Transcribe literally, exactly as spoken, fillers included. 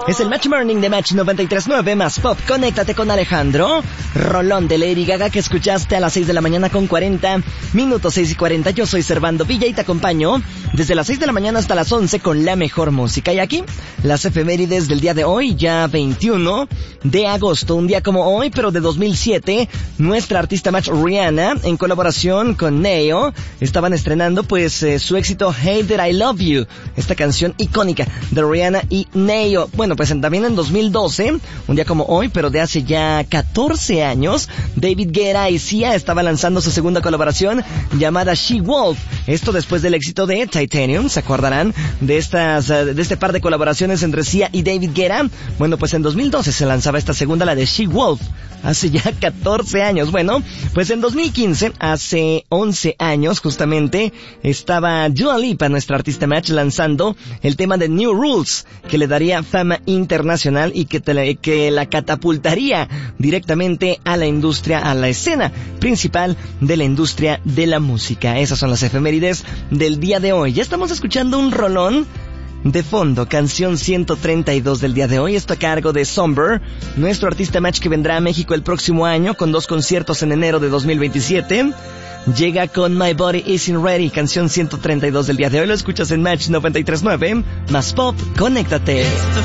Es el Match Morning de Match noventa y tres punto nueve más Pop. Conéctate con Alejandro. Rolón de Lady Gaga que escuchaste a las seis de la mañana con cuarenta minutos, seis y cuarenta. Yo soy Servando Villa y te acompaño desde las seis de la mañana hasta las once con la mejor música. Y aquí, las efemérides del día de hoy, ya veintiuno de agosto. Un día como hoy, pero de dos mil siete, nuestra artista Match Rihanna, en colaboración con Neo, estaban estrenando pues eh, su éxito Hey That I Love You, esta canción icónica de Rihanna y Neo. Bueno, pues en, también en dos mil doce, un día como hoy, pero de hace ya catorce años, David Guetta y Sia estaba lanzando su segunda colaboración llamada She Wolf. Esto después del éxito de Titanium. ¿Se acordarán de estas de este par de colaboraciones entre Sia y David Guetta? Bueno, pues en dos mil doce se lanzaba esta segunda, la de She Wolf, hace ya catorce años. Bueno, pues en dos mil quince, hace once años justamente, estaba Dua Lipa, nuestra artista Match, lanzando el tema de New Rules, que le daría fama internacional y que, te, que la catapultaría directamente a la industria, a la escena principal de la industria de la música. Esas son las efemérides del día de hoy. Ya estamos escuchando un rolón de fondo, canción ciento treinta y dos del día de hoy. Esto a cargo de Somber, nuestro artista Match que vendrá a México el próximo año con dos conciertos en enero de dos mil veintisiete. Llega con My Body Isn't Ready, canción ciento treinta y dos del día de hoy. Lo escuchas en Match noventa y tres punto nueve más Pop. Conéctate. It's the